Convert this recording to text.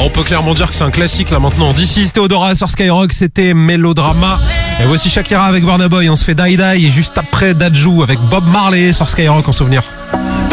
On peut clairement dire que c'est un classique là maintenant. D'ici Théodora sur Skyrock, c'était Mélodrama. Et voici Shakira avec Burna Boy, on se fait Die Die. Et juste après Dadju avec Bob Marley sur Skyrock en souvenir.